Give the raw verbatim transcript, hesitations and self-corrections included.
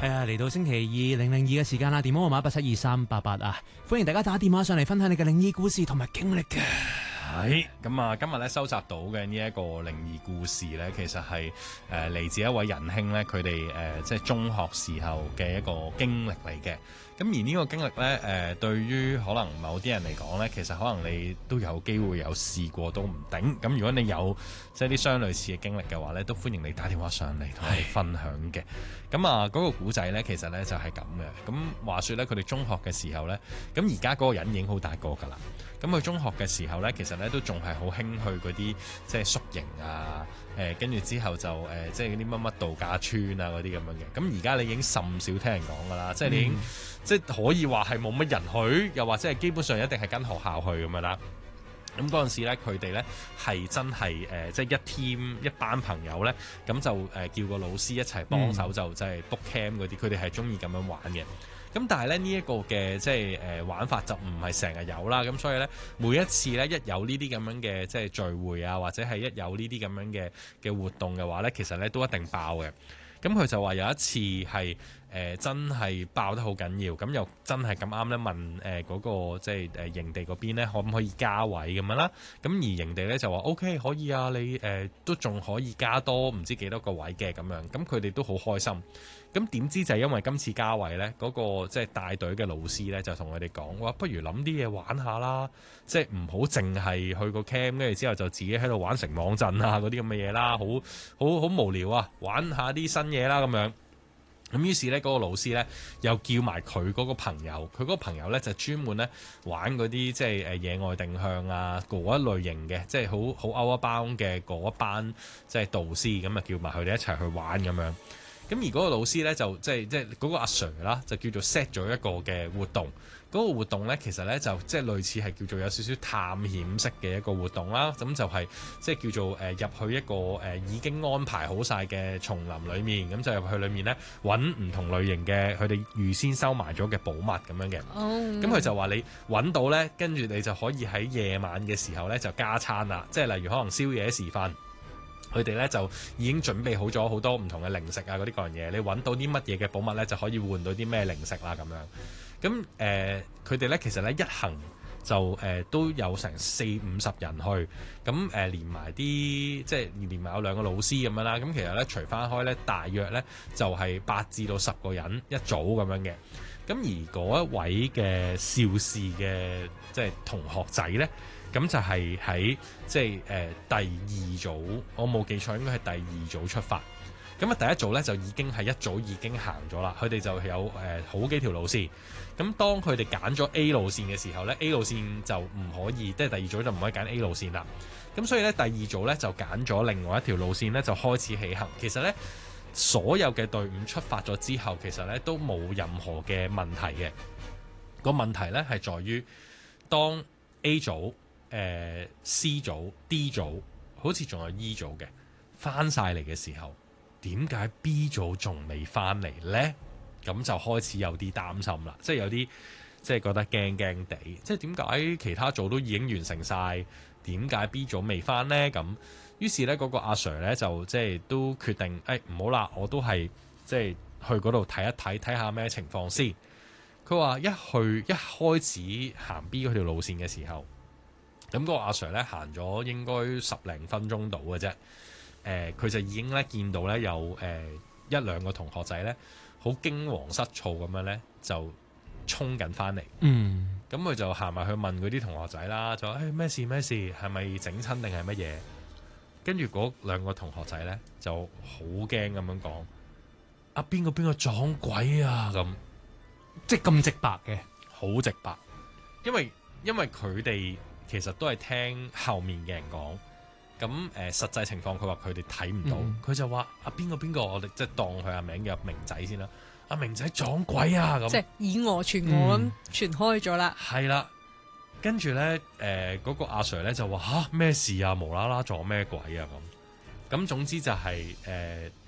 係啊，嚟到星期二零零二嘅時間啦，電話號碼八七二三八八啊，歡迎大家打電話上嚟分享你嘅靈異故事同埋經歷嘅。 係咁啊！今日咧收集到嘅呢一個靈異故事咧，其實係誒嚟自一位仁兄咧，佢哋誒即係中學時候嘅一個經歷嚟嘅。咁而呢個經歷咧，誒、呃、對於可能某啲人嚟講咧，其實可能你都有機會有試過都唔定。咁如果你有即係啲相類似嘅經歷嘅話咧，都歡迎你打電話上嚟同我哋分享嘅。咁啊，嗰個古仔咧，其實咧就係咁嘅。咁話說咧，佢哋中學嘅時候咧，咁而家嗰個人已經好大個㗎啦。咁佢中學嘅時候咧，其實咧都仲係好興去嗰啲即係宿營啊，誒跟住之後就誒、呃、即係嗰啲乜乜度假村啊嗰啲咁樣嘅。咁而家你已經甚少聽人講㗎啦，即係你已經、嗯、即係可以話係冇乜人去，又或者係基本上一定係跟學校去咁樣啦。咁嗰陣時咧，佢哋咧係真係誒、呃，即係一 team 一班朋友咧，咁就誒、呃、叫個老師一齊幫手，就即係 book camp 嗰啲，佢哋係中意咁樣玩嘅。咁但係咧呢一個嘅即係誒玩法就唔係成日有啦，咁所以咧每一次咧一有呢啲咁樣嘅即係聚會啊，或者係一有呢啲咁樣嘅嘅活動嘅話咧，其實咧都一定爆嘅。咁佢就話有一次係誒、呃、真係爆得好緊要，咁又真係咁啱咧問誒嗰、呃那個即係誒營地嗰邊咧可唔可以加位咁樣啦？咁而營地咧就話 OK 可以啊，你誒、呃、都仲可以加多唔知幾多個位嘅咁樣，咁佢哋都好開心。咁點知就係因為今次加位咧，嗰、那個即係帶隊嘅老師咧就同佢哋講話，不如諗啲嘢玩下啦，即係唔好淨係去個 camp，跟住之後就自己喺度玩成網陣啊嗰啲咁嘅嘢啦，好好好無聊啊，玩下啲新嘢啦咁樣。咁於是咧嗰、那個老師咧又叫埋佢嗰個朋友，佢嗰個朋友咧就專門咧玩嗰啲即係誒野外定向啊嗰一類型嘅，即係好好 out of bound嘅嗰一班即係導師，咁啊叫埋佢哋一齊去玩咁樣。咁而嗰個老師咧就即係即係嗰個阿 Sir 啦，就叫做 set 咗一個嘅活動。嗰、那個活動咧其實咧就即係類似係叫做有少少探險式嘅一個活動啦。咁就係、是、即係叫做誒、呃、入去一個誒、呃、已經安排好晒嘅叢林裏面，咁就入去裏面咧揾唔同類型嘅佢哋預先收埋咗嘅寶物咁樣嘅。咁佢、oh. 就話你揾到咧，跟住你就可以喺夜晚嘅時候咧就加餐啦。即係例如可能宵夜時分。佢哋咧就已經準備好咗好多唔同嘅零食啊，嗰啲各樣嘢。你揾到啲乜嘢嘅寶物咧，就可以換到啲咩零食啦咁樣。咁誒，佢哋咧其實咧一行就誒、呃、都有成四五十人去。咁誒、呃、連埋啲即係連埋有兩個老師咁樣啦。咁其實咧除翻開咧，大約咧就係八至到十個人一組咁樣嘅。咁而嗰一位嘅邵氏嘅即係同學仔咧。咁就係喺即係誒、呃、第二組，我冇記錯應該係第二組出發。咁啊第一組咧就已經係一早已經行咗啦，佢哋就有誒、呃、好幾條路線。咁當佢哋揀咗 A 路線嘅時候咧 ，A 路線就唔可以，即係第二組就唔可以揀 A 路線啦。咁所以咧第二組咧就揀咗另外一條路線咧，就開始起行。其實咧所有嘅隊伍出發咗之後，其實咧都冇任何嘅問題嘅。個問題咧係在於當 A 組。誒、呃、C 組、D 組，好似仲有 E 組嘅翻晒嚟嘅時候，點解 B 組仲未翻嚟呢？咁就開始有啲擔心啦，即係有啲即係覺得驚驚地，即係點解其他組都已經完成晒，點解 B 組未翻呢？咁於是呢，嗰、那個阿 Sir 呢，就即係都決定，誒唔好啦，我都係即係去嗰度睇一睇，睇下咩情況先。佢話一去一開始行 B 嗰條路線嘅時候。咁嗰個阿 Sir 咧行咗應該十零分鐘到嘅啫，誒、呃、佢就已經咧見到咧有誒、呃、一兩個同學仔咧好驚惶失措咁樣咧就衝緊翻嚟，嗯，咁佢就行埋去問嗰啲同學仔啦，就話誒咩事咩事，係咪整親定係乜嘢？跟住嗰兩個同學仔咧就好驚咁樣講，啊邊個邊個撞鬼啊咁， 即係咁直白嘅， 好直白，因為因為佢哋。其實都係聽後面嘅人講，咁誒、呃、實際情況佢話佢哋睇唔到，佢、嗯、就話啊邊個邊個，我哋即係當佢阿名叫明仔先啦，阿、啊、明仔撞鬼啊咁，即係以訛傳訛咁傳開咗啦。係啦， 跟住咧誒嗰個阿 Sir 咧就話吓咩事啊，無啦啦撞咩鬼啊咁，咁總之就係、是、誒、呃、